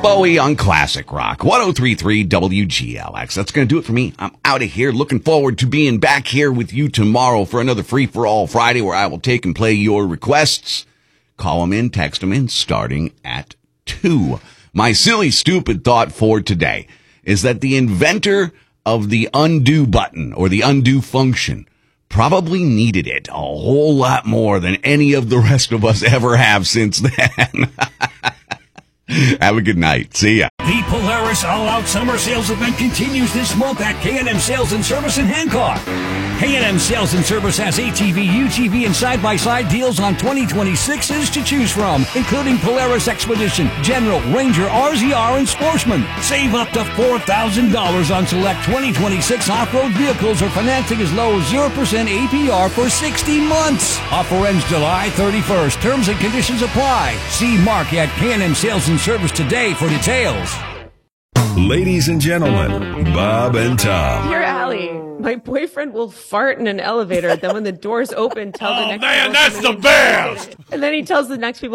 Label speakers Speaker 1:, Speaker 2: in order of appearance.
Speaker 1: Bowie on Classic Rock, 103.3 WGLX. That's going to do it for me. I'm out of here. Looking forward to being back here with you tomorrow for another Free-for-All Friday where I will take and play your requests. Call them in, text them in, starting at 2. My silly, stupid thought for today is that the inventor of the undo button or the undo function probably needed it a whole lot more than any of the rest of us ever have since then. Have a good night. See ya.
Speaker 2: The Polaris All-Out Summer Sales Event continues this month at K&M Sales and Service in Hancock. K&M Sales and Service has ATV, UTV, and side-by-side deals on 2026s to choose from, including Polaris Expedition, General, Ranger, RZR, and Sportsman. Save up to $4,000 on select 2026 off-road vehicles or financing as low as 0% APR for 60 months. Offer ends July 31st. Terms and conditions apply. See Mark at K&M Sales and Service today for details.
Speaker 3: Ladies and gentlemen, Bob and Tom.
Speaker 4: Dear Allie, my boyfriend will fart in an elevator. Then when the doors open, tell the next people.
Speaker 5: Oh man, that's the best!
Speaker 4: And then he tells the next people